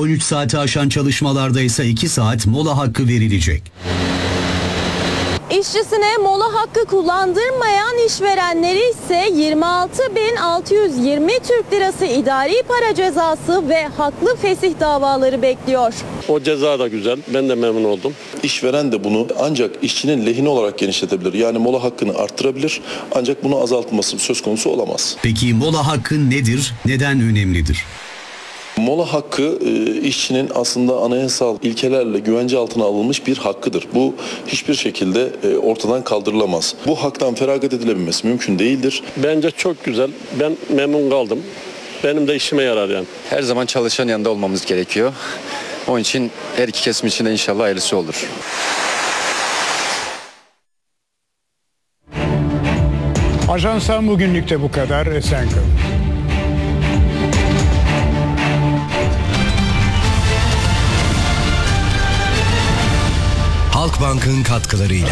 13 saati aşan çalışmalarda ise 2 saat mola hakkı verilecek. İşçisine mola hakkı kullandırmayan işverenleri ise 26.620 Türk Lirası idari para cezası ve haklı fesih davaları bekliyor. O ceza da güzel. Ben de memnun oldum. İşveren de bunu ancak işçinin lehine olarak genişletebilir. Yani mola hakkını arttırabilir. Ancak bunu azaltması söz konusu olamaz. Peki mola hakkı nedir? Neden önemlidir? Mola hakkı işçinin aslında anayasal ilkelerle güvence altına alınmış bir hakkıdır. Bu hiçbir şekilde ortadan kaldırılamaz. Bu haktan feragat edilebilmesi mümkün değildir. Bence çok güzel. Ben memnun kaldım. Benim de işime yarar yani. Her zaman çalışan yanında olmamız gerekiyor. Onun için her iki kesim için de inşallah hayırlısı olur. Ajans'tan bugünlük de bu kadar. Esen kalın. Halkbank'ın katkılarıyla.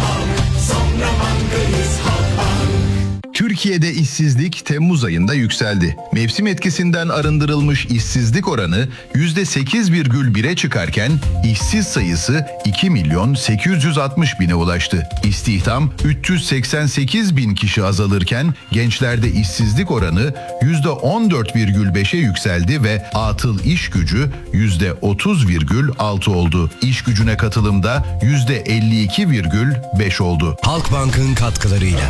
Türkiye'de işsizlik Temmuz ayında yükseldi. Mevsim etkisinden arındırılmış işsizlik oranı %8,1'e çıkarken işsiz sayısı 2.860.000'e ulaştı. İstihdam 388.000 kişi azalırken gençlerde işsizlik oranı %14,5'e yükseldi ve atıl iş gücü %30,6 oldu. İş gücüne katılımda %52,5 oldu. Halkbank'ın katkılarıyla.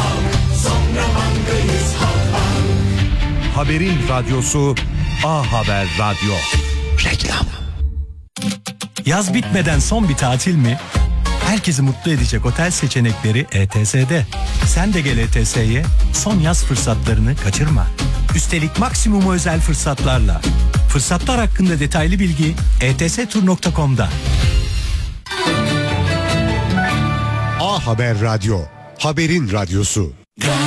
Haberin radyosu A Haber Radyo. Reklam. Yaz bitmeden son bir tatil mi? Herkesi mutlu edecek otel seçenekleri ETS'de. Sen de gel ETS'ye, son yaz fırsatlarını kaçırma. Üstelik maksimum özel fırsatlarla. Fırsatlar hakkında detaylı bilgi etstur.com'da. A Haber Radyo. Haberin radyosu.